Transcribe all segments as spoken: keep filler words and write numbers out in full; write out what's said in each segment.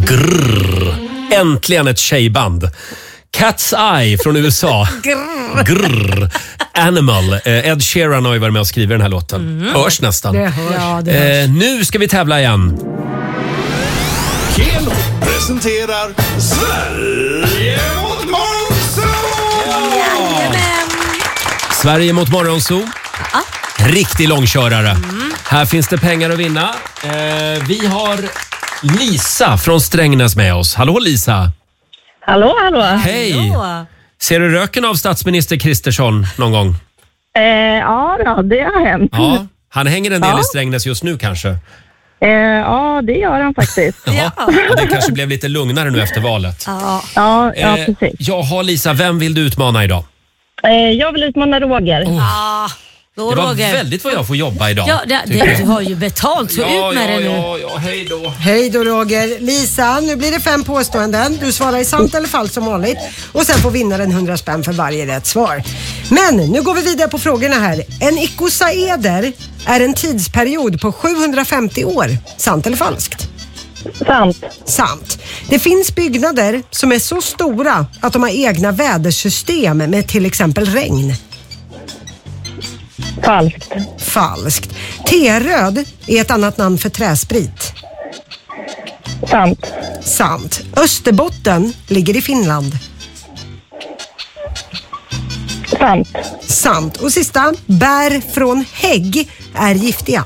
Grrr. Äntligen ett tjejband. Cat's Eye från U S A. Grrr. Grrr. Animal. Ed Sheeran har ju varit med och skrivit den här låten. Mm. Hörs nästan. Det hörs. Ja, det hörs. Eh, nu ska vi tävla igen. Keno presenterar Sverige mot Morgonzoo! Jajamän. Sverige mot Morgonzoo. Ja. Riktig långkörare. Mm. Här finns det pengar att vinna. Eh, vi har Lisa från Strängnäs med oss. Hallå Lisa. Hallå, hallå. Hej. Hallå. Ser du röken av statsminister Kristersson någon gång? Eh, ja, ja, det har hänt. Ja, han hänger en del Ja. i Strängnäs just nu kanske. Eh, ja, det gör han faktiskt. Ja. Och det kanske blev lite lugnare nu efter valet. Ja. Ja, ja Eh, precis. jaha Lisa, vem vill du utmana idag? Eh, jag vill utmana Roger. Oh. Ja. Då, Det var Roger. väldigt vad jag får jobba idag. Ja, det, tycker det, jag. du har ju betalt, så ja, ut med ja, det nu. ja, ja, hej då. Hej då Roger. Lisa, nu blir det fem påståenden. Du svarar i sant eller falskt som vanligt. Och sen får vinnaren hundra spänn för varje rätt svar. Men nu går vi vidare på frågorna här. En ikosaeder är en tidsperiod på sjuhundrafemtio år. Sant eller falskt? Sant. Sant. Det finns byggnader som är så stora att de har egna vädersystem med till exempel regn. Falskt. Falskt. T-röd är ett annat namn för träsprit. Sant. Sant. Österbotten ligger i Finland. Sant. Sant. Och sista, bär från hägg är giftiga.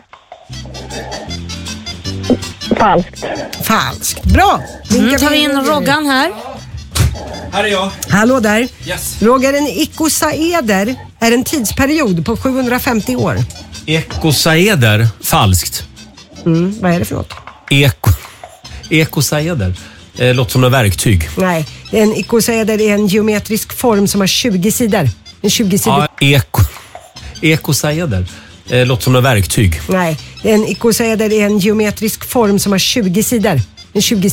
Falskt. Falskt. Bra. Nu tar vi in Roggan här. Här är jag. Hallå där. Yes. Roger, en ikosaeder är en tidsperiod på sjuhundrafemtio år. Ekosaeder. Falskt. Mm, vad är det för något? Eko. Ekosaeder. Eh, låter som något verktyg. Nej, en ikosaeder är en geometrisk form som har tjugo sidor. En tjugo sidor. Ja, eko. Ekosaeder. Eh, låter som något verktyg. Nej, en ikosaeder är en geometrisk form som har tjugo sidor. En tjugo